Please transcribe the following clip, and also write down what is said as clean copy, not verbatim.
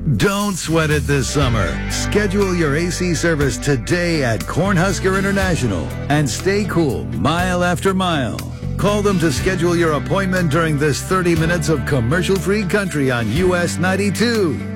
Don't sweat it this summer. Schedule your AC service today at Cornhusker International and stay cool mile after mile. Call them to schedule your appointment during this 30 minutes of commercial-free country on US 92.